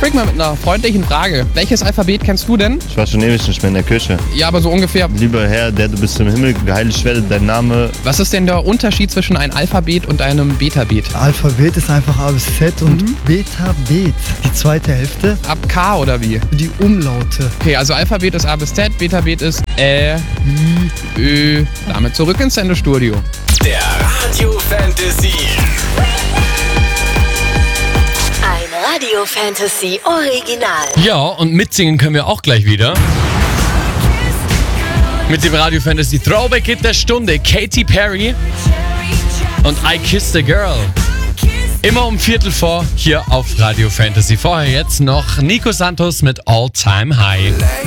Frick mal mit einer freundlichen Frage. Welches Alphabet kennst du denn? Ich war schon ewig nicht mehr in der Kirche. Ja, aber so ungefähr. Lieber Herr, der du bist im Himmel, geheiligt werde dein Name. Was ist denn der Unterschied zwischen einem Alphabet und einem Beta-Bet? Alphabet ist einfach A bis Z und Beta-Bet, die zweite Hälfte, Ab K oder wie? die Umlaute. Okay, also Alphabet ist A bis Z, Beta-Bet ist Ä, I, Ö. Damit zurück ins Sendestudio. Der Radio Fantasy. Ein Radio Fantasy Original. Ja, und mitsingen können wir auch gleich wieder. Mit dem Radio Fantasy Throwback Hit der Stunde, Katy Perry und I Kissed a Girl. Immer um 3:45 hier auf Radio Fantasy. Vorher jetzt noch Nico Santos mit All Time High.